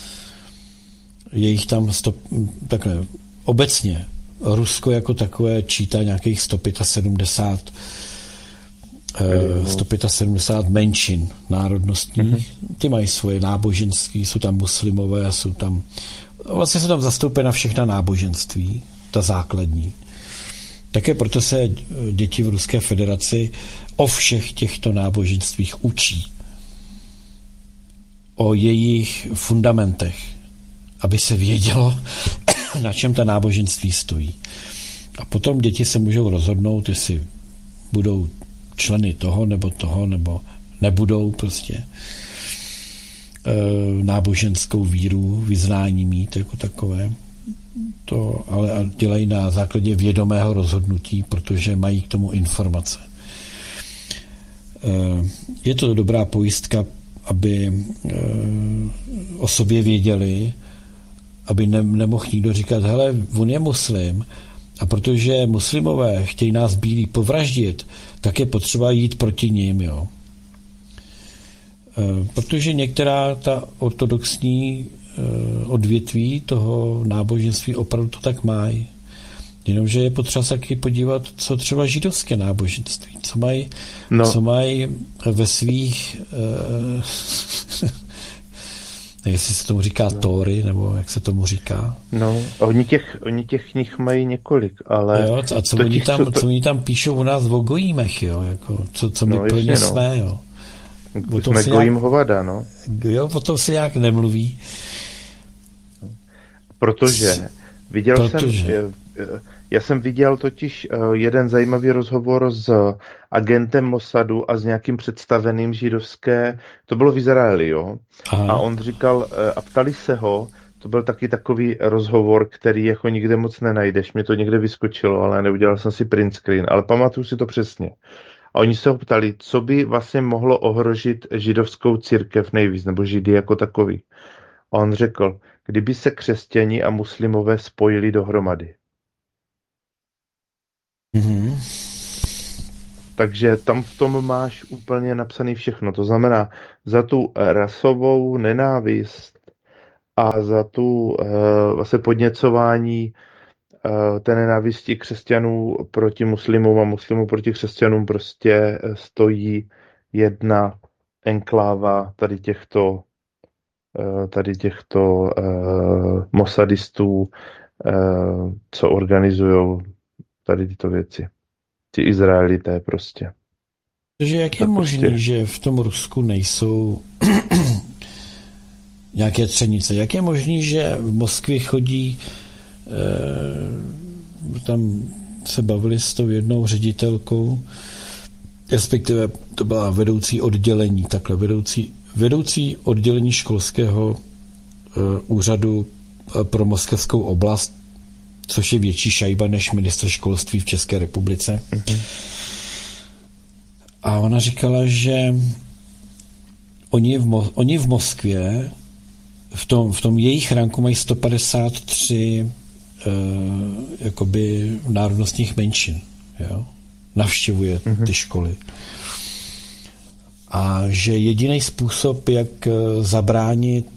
Je jich tam sto, takhle, obecně Rusko jako takové čítá nějakých sto sedmdesát pět, sto sedmdesát pět menšin národnostních. Mm-hmm. Ty mají svoje náboženství, jsou tam muslimové a jsou tam, vlastně jsou tam zastoupena všechna náboženství, ta základní. Také proto se děti v Ruské federaci o všech těchto náboženstvích učí. O jejich fundamentech, aby se vědělo, na čem ta náboženství stojí. A potom děti se můžou rozhodnout, jestli budou členy toho, nebo toho, nebo nebudou prostě e, náboženskou víru, vyznání mít jako takové. To ale dělají na základě vědomého rozhodnutí, protože mají k tomu informace. E, je to dobrá pojistka, aby e, o sobě věděli, aby ne, nemohl nikdo říkat, hele, on je muslim, a protože muslimové chtějí nás bílí povraždit, tak je potřeba jít proti nim, jo. E, protože některá ta ortodoxní e, odvětví toho náboženství opravdu to tak mají. Jenomže je potřeba se taky podívat, co třeba židovské náboženství, co mají, no. co mají ve svých e, jestli se tomu říká no. Tóry, nebo jak se tomu říká. No, oni těch, oni těch knih mají několik, ale... Jo, a co oni, těch, tam, co, to... co oni tam píšou u nás o gojímech, jo, jako, co, co my no, plně jasně, jsme, no. jo. Jsme gojím nějak, hovada, no. Jo, potom se nějak nemluví. Protože, viděl Protože. jsem... Já jsem viděl totiž jeden zajímavý rozhovor s agentem Mossadu a s nějakým představeným židovské, to bylo v Izraeli, jo. Aha. A on říkal, a ptali se ho, to byl taky takový rozhovor, který jako nikde moc nenajdeš, mě to někde vyskočilo, ale neudělal jsem si print screen, ale pamatuju si to přesně. A oni se ho ptali, co by vlastně mohlo ohrožit židovskou církev nejvíc, nebo židy jako takový. A on řekl, kdyby se křesťani a muslimové spojili dohromady. Takže tam v tom máš úplně napsaný všechno. To znamená, za tu rasovou nenávist a za tu uh, vlastně podněcování uh, té nenávisti křesťanů proti muslimům a muslimů proti křesťanům prostě stojí jedna enkláva tady těchto uh, tady těchto uh, mosadistů, uh, co organizují tady tyto věci. Ti Izraelité prostě. Takže jak je tak možné, prostě. že v tom Rusku nejsou nějaké třenice? Jak je možné, že v Moskvě chodí, eh, tam se bavili s tou jednou ředitelkou, respektive to byla vedoucí oddělení, takhle vedoucí, vedoucí oddělení školského eh, úřadu pro moskevskou oblast, což je větší šajba než ministr školství v České republice. Mm-hmm. A ona říkala, že oni v, Mo- oni v Moskvě v tom, v tom jejich ranku mají sto padesát tři uh, jakoby národnostních menšin. Jo? Navštěvuje mm-hmm. ty školy. A že jediný způsob, jak zabránit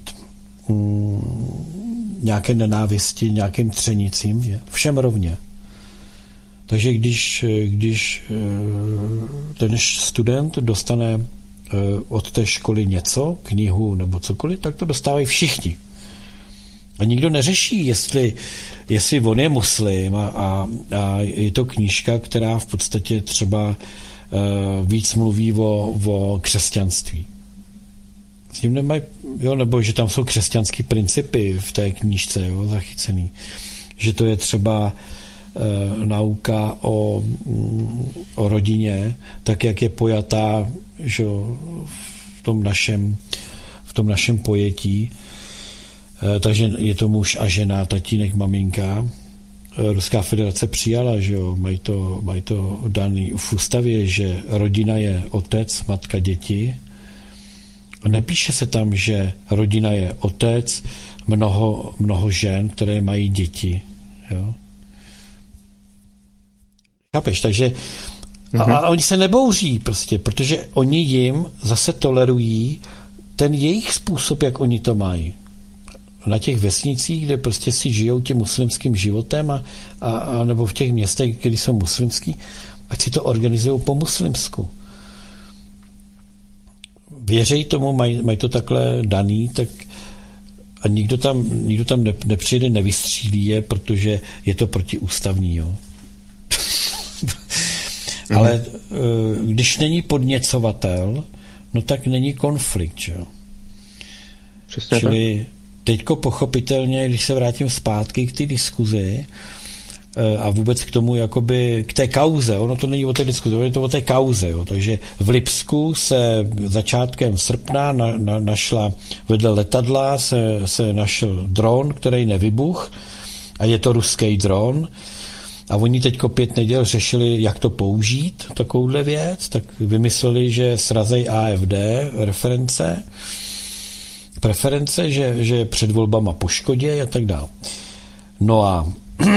mm, nějaké nenávisti, nějakým třenicím, je všem rovně. Takže když, když ten student dostane od té školy něco, knihu nebo cokoliv, tak to dostávají všichni. A nikdo neřeší, jestli, jestli on je muslim a, a, a je to knížka, která v podstatě třeba víc mluví o, o křesťanství. S tím nemají, jo, nebo že tam jsou křesťanské principy v té knížce, jo, zachycený. Že to je třeba e, nauka o, o rodině, tak jak je pojatá, že, v tom našem, v tom našem pojetí. E, takže je to muž a žena, tatínek, maminka. E, Ruská federace přijala, že jo, mají to, mají to daný v ústavě, že rodina je otec, matka, děti. Nepíše se tam, že rodina je otec, mnoho, mnoho žen, které mají děti. Jo? Chápeš? Takže a, a oni se nebouří prostě, protože oni jim zase tolerují ten jejich způsob, jak oni to mají. Na těch vesnicích, kde prostě si žijou tím muslimským životem a, a, a nebo v těch městech, kde jsou muslimský, ať si to organizují po muslimsku. Věří tomu, mají, mají to takhle daný, tak a nikdo tam, nikdo tam ne, nepřijde, nevystřílí je, protože je to protiústavní. Jo. Ale když není podněcovatel, no tak není konflikt. Jo. Přesně Čili tak. teďko pochopitelně, když se vrátím zpátky k té diskuzi a vůbec k tomu, jakoby k té kauze, ono to není o té diskuzi, je to o té kauze, jo. Takže v Lipsku se začátkem srpna na, na, našla, vedle letadla se, se našel dron, který nevybuch a je to ruský dron a oni teďko pět neděl řešili, jak to použít, takovouhle věc, tak vymysleli, že srazej A F D reference, preference, že, že před volbama poškodí a tak dále. No a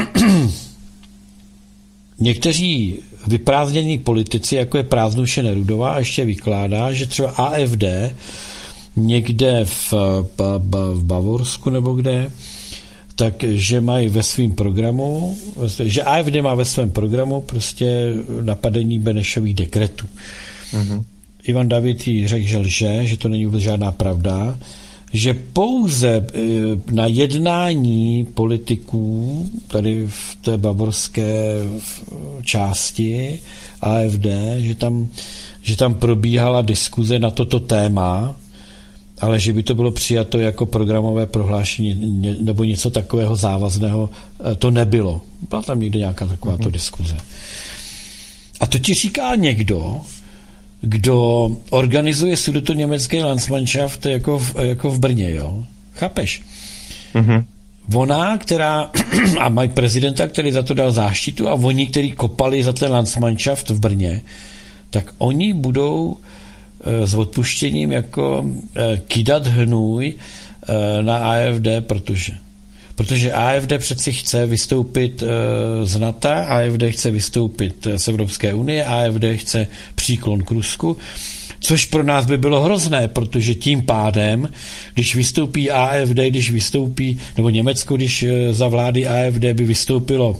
někteří vyprázdnění politici, jako je Prázdnuše Nerudová, ještě vykládá, že třeba A F D někde v, v Bavorsku nebo kde, takže mají ve svém programu, že A F D má ve svém programu prostě napadení Benešových dekretů. Mm-hmm. Ivan David jí řekl, že lže, že to není vůbec žádná pravda, že pouze na jednání politiků tady v té bavorské části A F D, že tam, že tam probíhala diskuze na toto téma, ale že by to bylo přijato jako programové prohlášení nebo něco takového závazného, to nebylo. Byla tam někde nějaká takováto mm-hmm. diskuze. A to ti říká někdo, kdo organizuje sudetoněmecký Landsmannschaft jako v, jako v Brně, jo? Chápeš? Mm-hmm. Ona, která, a mají prezidenta, který za to dal záštitu, a oni, kteří kopali za ten Landsmannschaft v Brně, tak oni budou e, s odpuštěním jako e, kydat hnůj e, na A F D, protože Protože A F D přeci chce vystoupit z NATO, A F D chce vystoupit z Evropské unie, A F D chce příklon k Rusku, což pro nás by bylo hrozné, protože tím pádem, když vystoupí A F D, když vystoupí, nebo Německo, když za vlády A F D by vystoupilo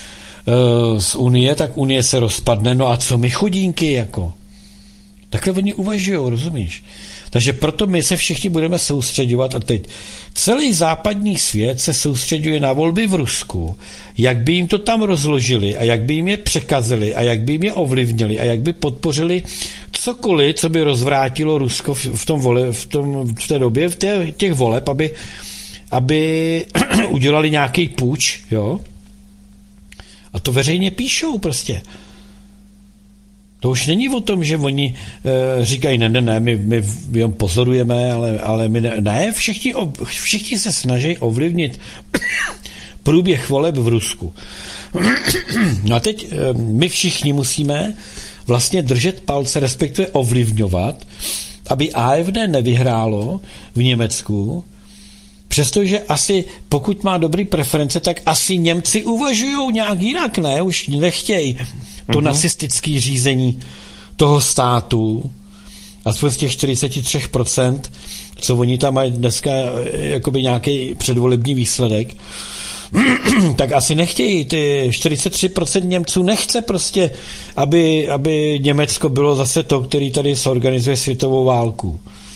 z Unie, tak Unie se rozpadne, no a co my chudínky, jako? Takhle oni uvažují, rozumíš? Takže proto my se všichni budeme soustředovat a teď celý západní svět se soustředuje na volby v Rusku, jak by jim to tam rozložili a jak by jim je překazili a jak by jim je ovlivnili a jak by podpořili cokoliv, co by rozvrátilo Rusko v, tom vole, v, tom, v té době, v té, těch voleb, aby, aby udělali nějaký půjč, jo? A to veřejně píšou prostě. To už není o tom, že oni e, říkají, ne, ne, ne, my, my jen pozorujeme, ale, ale my ne, ne všichni, všichni se snaží ovlivnit průběh voleb v Rusku. No a teď e, my všichni musíme vlastně držet palce, respektive ovlivňovat, aby A F D nevyhrálo v Německu, přestože asi, pokud má dobrý preference, tak asi Němci uvažují nějak jinak, ne? Už nechtějí to mm-hmm. nacistické řízení toho státu, aspoň z těch čtyřicet tři procent, co oni tam mají dneska jakoby nějaký předvolební výsledek, tak asi nechtějí. Ty čtyřicet tři procent Němců nechce prostě, aby, aby Německo bylo zase to, který tady zorganizuje světovou válku.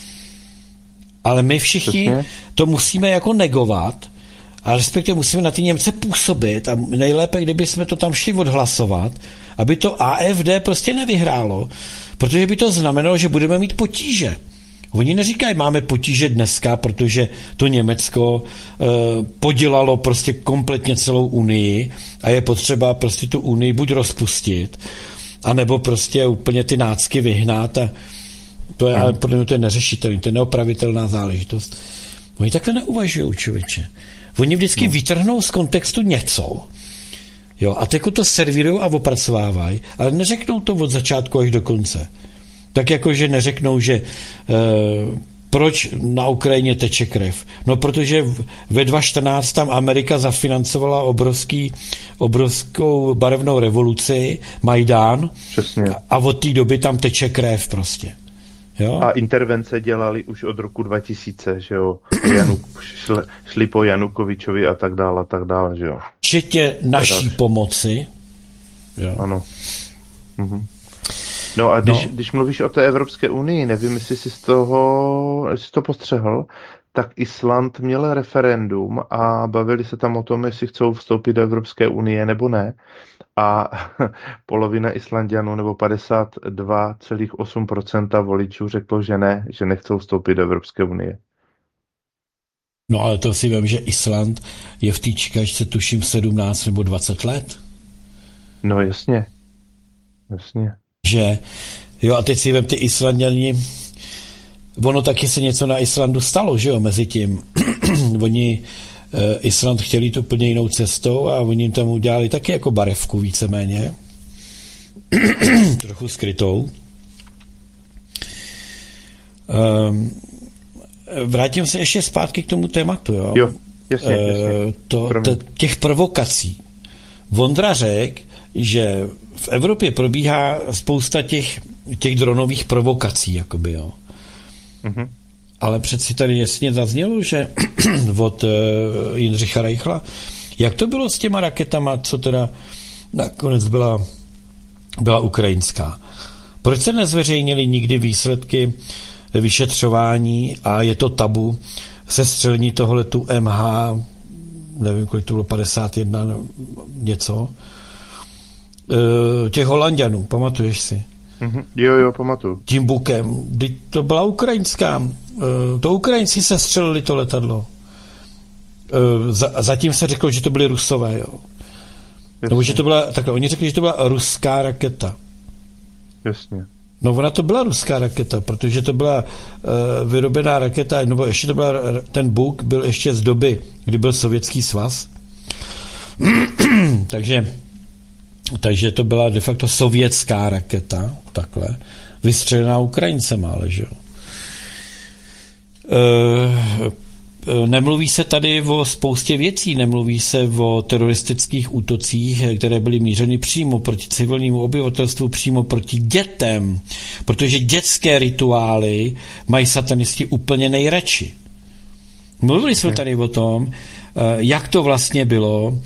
Ale my všichni to musíme jako negovat a respektive musíme na ty Němce působit a nejlépe, kdyby jsme to tam šli odhlasovat, aby to A F D prostě nevyhrálo, protože by to znamenalo, že budeme mít potíže. Oni neříkají, máme potíže dneska, protože to Německo e, podělalo prostě kompletně celou Unii a je potřeba prostě tu Unii buď rozpustit, anebo prostě úplně ty nácky vyhnat a to je, ale podle mě to je neřešitelný, to je neopravitelná záležitost. Oni takhle neuvažují, člověče. Oni vždycky vytrhnou z kontextu něco, jo, a teď to servírují a opracovávají, ale neřeknou to od začátku až do konce. Tak jako, že neřeknou, že e, proč na Ukrajině teče krev. No, protože ve dva tisíce čtrnáct tam Amerika zafinancovala obrovský, obrovskou barevnou revoluci, Majdán, Přesně. A, a od té doby tam teče krev prostě. Jo? A intervence dělali už od roku dva tisíce, že jo, Januk, šli, šli po Janukovičovi a tak dále, a tak dále, že jo. Včetně naší pomoci. Jo. Ano. Mhm. No a když, No. když mluvíš o té Evropské unii, nevím, jestli jsi z toho, jestli jsi to postřehl, tak Island měl referendum a bavili se tam o tom, jestli chcou vstoupit do Evropské unie nebo ne. A polovina Islandianů nebo padesát dva celá osm procenta voličů řeklo, že ne, že nechcou vstoupit do Evropské unie. No ale to si vím, že Island je v té čekačce tuším sedmnáct nebo dvacet let. No jasně, jasně. Že, jo, a teď si vím, ty Islanděni, ono taky se něco na Islandu stalo, že jo, mezi tím. Oni, eh, Island chtěli jít úplně jinou cestou a oni tam udělali taky jako barevku víceméně. Trochu skrytou. Um, vrátím se ještě zpátky k tomu tématu, jo. Jo, jasně, jasně. Eh, to, to, těch provokací. Vondra řekl, že v Evropě probíhá spousta těch, těch dronových provokací, jakoby, jo. Mhm. Ale přeci tady jasně zaznělo, že od uh, Jindřicha Reichla, jak to bylo s těma raketama, co teda nakonec byla, byla ukrajinská. Proč se nezveřejnili nikdy výsledky vyšetřování a je to tabu sestřelení tohletu M H, nevím, kolik to bylo, padesát jedna něco, těch Holanďanů, pamatuješ si? Mhm. Jo, jo, pamatuju. Tím bukem. To byla ukrajinská. To Ukrajinci se střelili to letadlo. Zatím se řeklo, že to byli Rusové, jo. Jasně. Nebo že to byla, takhle, oni řekli, že to byla ruská raketa. Jasně. No ona to byla ruská raketa, protože to byla uh, vyrobená raketa, nebo ještě to byla, ten buk byl ještě z doby, kdy byl Sovětský svaz. takže, takže to byla de facto sovětská raketa, takhle, vystřelená Ukrajincema, ale že jo. Uh, nemluví se tady o spoustě věcí, nemluví se o teroristických útocích, které byly mířeny přímo proti civilnímu obyvatelstvu, přímo proti dětem, protože dětské rituály mají satanisti úplně nejradši. Mluvili jsme tady o tom, jak to vlastně bylo,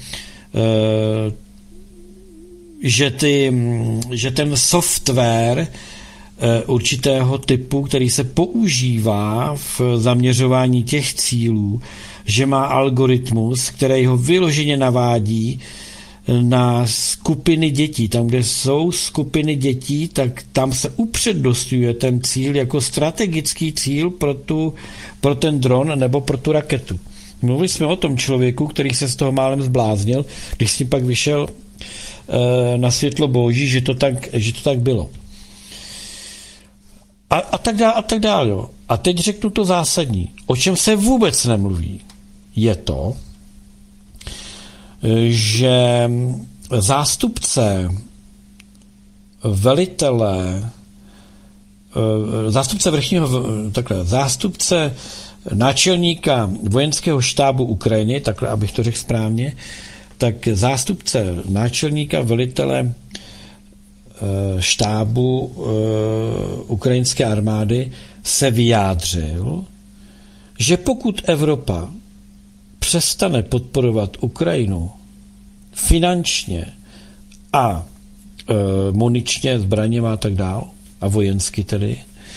že, ty, že ten software určitého typu, který se používá v zaměřování těch cílů, že má algoritmus, který ho vyloženě navádí na skupiny dětí. Tam, kde jsou skupiny dětí, tak tam se upřednostňuje ten cíl jako strategický cíl pro, tu, pro ten dron nebo pro tu raketu. Mluvili jsme o tom člověku, který se z toho málem zbláznil, když s ním pak vyšel e, na světlo boží, že to tak, že to tak bylo. A, a tak dále, a tak dále. Jo. A teď řeknu to zásadní. O čem se vůbec nemluví, je to, že zástupce velitele, zástupce vrchního, takhle, zástupce náčelníka vojenského štábu Ukrajiny, takhle, abych to řekl správně, tak zástupce náčelníka velitele štábu ukrajinské armády se vyjádřil, že pokud Evropa přestane podporovat Ukrajinu finančně a e, muničně, zbraněma a tak dál, a vojensky tedy,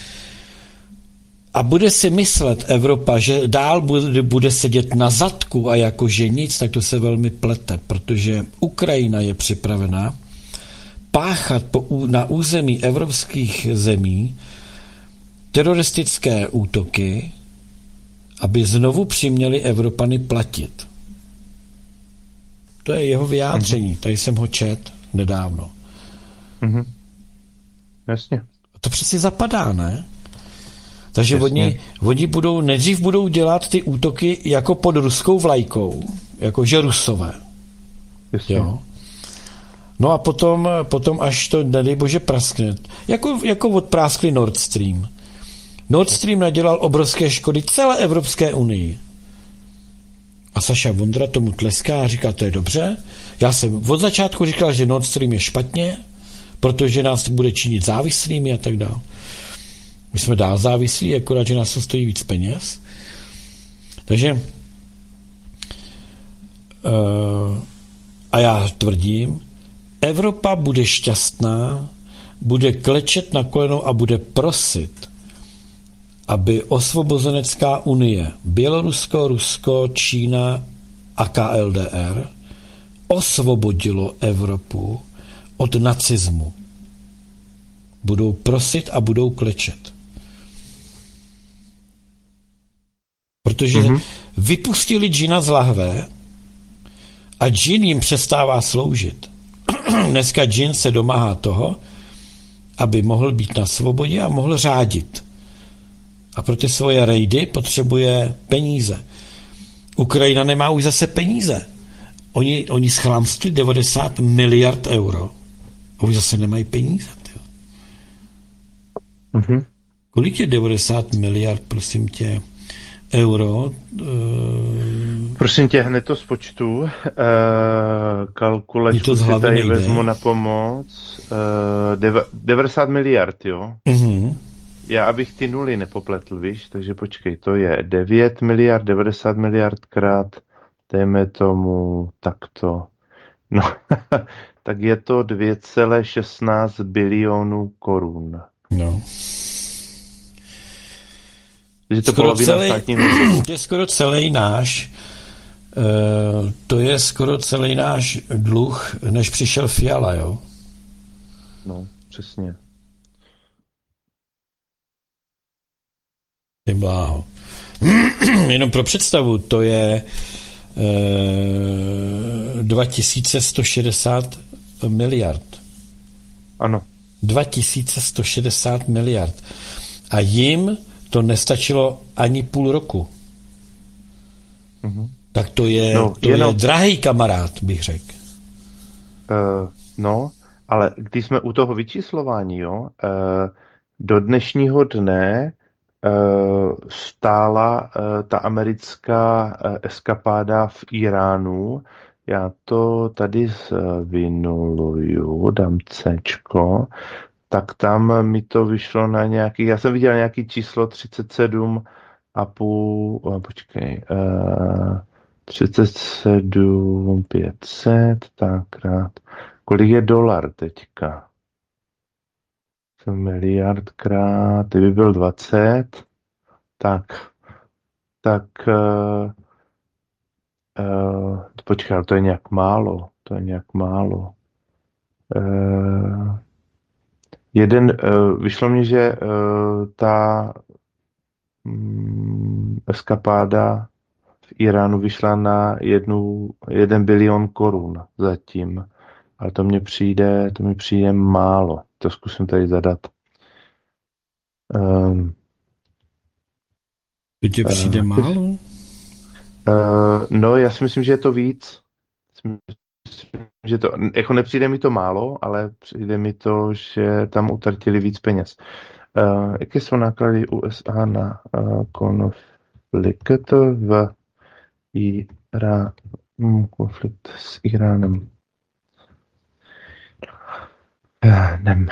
a bude si myslet Evropa, že dál bude, bude sedět na zadku a jakože nic, tak to se velmi plete, protože Ukrajina je připravena páchat po, na území evropských zemí teroristické útoky, aby znovu přiměli Evropany platit. To je jeho vyjádření. Tady jsem ho čet nedávno. Mhm. Jasně. To přeci zapadá, ne? Takže oni, oni budou, nejdřív budou dělat ty útoky jako pod ruskou vlajkou, jakože Rusové. Jasně. Jo? No a potom, potom až to, nedej bože, praskne. Jako, jako odpráskli Nord Stream. Nord Stream nadělal obrovské škody celé Evropské unii. A Saša Vondra tomu tleská a říká, to je dobře. Já jsem od začátku říkal, že Nord Stream je špatně, protože nás bude činit závislými a tak dále. My jsme dál závislí, akorát, že nás to stojí víc peněz. Takže uh, a já tvrdím, Evropa bude šťastná, bude klečet na kolenou a bude prosit, aby osvobozenecká unie, Bělorusko, Rusko, Čína a K L D R osvobodilo Evropu od nacismu. Budou prosit a budou klečet. Protože mm-hmm. vypustili džina z lahve a džin jim přestává sloužit. Dneska džin se domáhá toho, aby mohl být na svobodě a mohl řádit. A pro ty svoje rejdy potřebuje peníze. Ukrajina nemá už zase peníze. Oni, oni schlámstli devadesát miliard euro. A už zase nemají peníze. Mm-hmm. Kolik je devadesát miliard, prosím tě, euro? E... Prosím tě, hned to spočtu. E, kalkulačku si tady nejde. Vezmu na pomoc. E, deva, devadesát miliard, jo? Mm-hmm. Já, abych ty nuly nepopletl, víš, takže počkej, to je devět miliard, devadesát miliard krát, dejme tomu takto. No, tak je to dvě celé šestnáct bilionů korun. No. Takže to skoro polovina celý, státní to je skoro celý náš, uh, to je skoro celý náš dluh, než přišel Fiala, jo? No, přesně. Ty bláho. Jenom pro představu, to je e, dva tisíce sto šedesát miliard. Ano. dva tisíce sto šedesát miliard. A jim to nestačilo ani půl roku. Mhm. Tak to je, no, to jenom... je drahý kamarád, bych řekl. Uh, no, ale když jsme u toho vyčíslování, jo, uh, do dnešního dne stála ta americká eskapáda v Iránu. Já to tady zvinuluju, dám Cčko, tak tam mi to vyšlo na nějaký, já jsem viděl nějaký číslo třicet sedm a půl, počkej, třicet sedm pět set, tak krát, kolik je dolar teďka? Miliard krát, kdyby byl dvacet, tak, tak, uh, uh, počkej, to je nějak málo, to je nějak málo. Uh, jeden, uh, vyšlo mi, že uh, ta um, eskapáda v Iránu vyšla na jednu, jeden bilion korun zatím, ale to mně přijde, to mi přijde málo. To zkusím tady zadat. Um, to tě přijde uh, málo? Uh, no, já si myslím, že je to víc. Myslím, že to, jako nepřijde mi to málo, ale přijde mi to, že tam utratili víc peněz. Uh, jaké jsou náklady U S A na uh, konflikt v Iránu, konflikt s Iránem? Nem.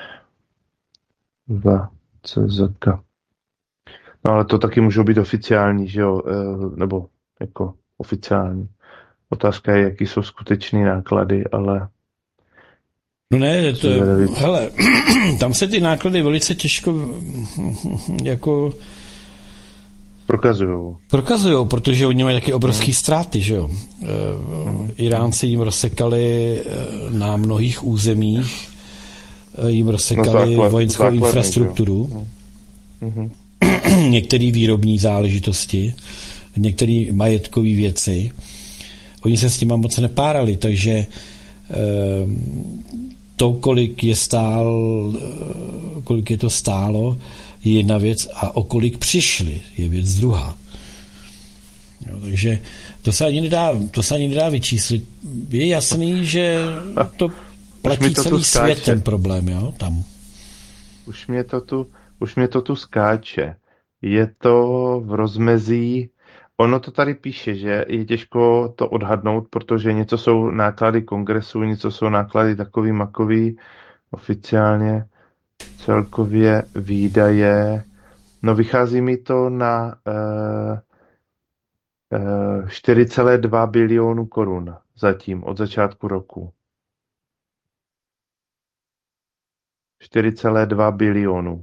V C Z K. No ale to taky můžou být oficiální, že jo? E, nebo jako oficiální. Otázka je, jaký jsou skutečné náklady, ale... No ne, to, hele, tam se ty náklady velice těžko jako... Prokazujou. Prokazujou, protože oni mají taky obrovský ztráty, že jo? E, Iránci jim rozsekali na mnohých územích, jim rozsekali no základ, vojenskou základný, infrastrukturu, mm-hmm. některé výrobní záležitosti, některé majetkové věci. Oni se s tím moc nepárali, takže e, to, kolik je stál, kolik je to stálo, je jedna věc a o kolik přišli, je věc druhá. Jo, takže to se ani nedá, to se ani nedá vyčíslit. Je jasný, že to platí to celý svět ten problém, jo, tam. Už mě to tu, už mě to tu skáče. Je to v rozmezí, ono to tady píše, že je těžko to odhadnout, protože něco jsou náklady kongresu, něco jsou náklady takový makový, oficiálně celkově výdaje. No vychází mi to na uh, uh, čtyři celé dva bilionu korun zatím, od začátku roku. čtyři celé dva bilionu.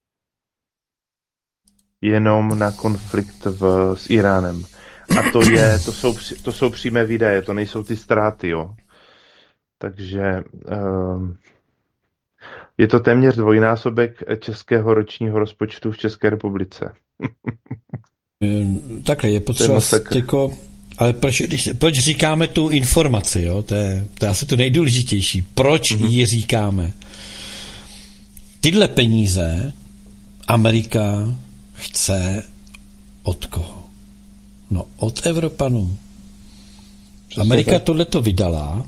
Jenom na konflikt v, s Iránem. A to je, to jsou, to jsou přímé výdaje, to nejsou ty ztráty, jo. Takže um, je to téměř dvojnásobek českého ročního rozpočtu v České republice. Takhle je potřeba jako, ale proč, proč říkáme tu informaci, jo? To je, to je asi to nejdůležitější. Proč mm-hmm. ji říkáme? Tyhle peníze Amerika chce od koho? No, od Evropanů. Přesně Amerika tak. Tohleto vydala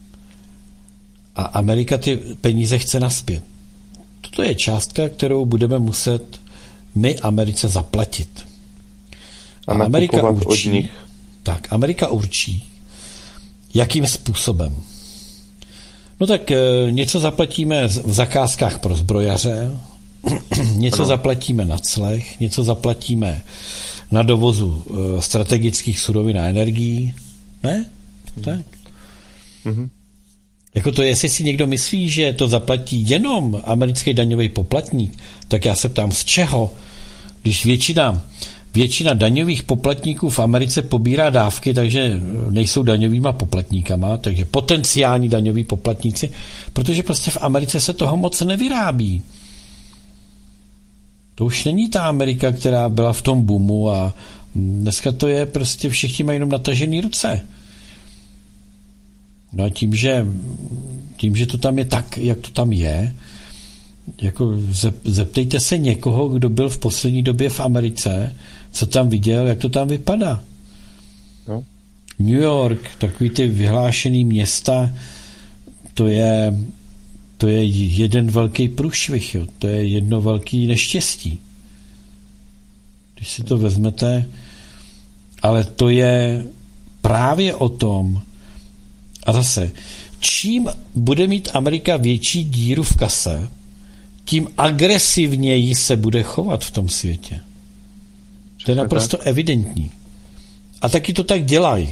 a Amerika ty peníze chce naspět. Toto je částka, kterou budeme muset my Americe zaplatit. A, a Amerika určí, tak, Amerika určí, jakým způsobem. No tak něco zaplatíme v zakázkách pro zbrojaře, něco ano. zaplatíme na clech, něco zaplatíme na dovozu strategických surovin a energií. Ne? Tak. Mhm. Jako to, jestli si někdo myslí, že to zaplatí jenom americký daňový poplatník, tak já se ptám, z čeho? Když většina, většina daňových poplatníků v Americe pobírá dávky, takže nejsou daňovýma poplatníkama, takže potenciální daňoví poplatníci, protože prostě v Americe se toho moc nevyrábí. To už není ta Amerika, která byla v tom boomu a dneska to je prostě všichni mají jenom natažený ruce. No a tím, že, tím, že to tam je tak, jak to tam je, jako zeptejte se někoho, kdo byl v poslední době v Americe, co tam viděl, jak to tam vypadá. No. New York, takový ty vyhlášený města, to je, to je jeden velký průšvih, jo. To je jedno velký neštěstí. když si to vezmete, ale to je právě o tom, a zase, čím bude mít Amerika větší díru v kase, tím agresivněji se bude chovat v tom světě. To je naprosto evidentní. A taky to tak dělají.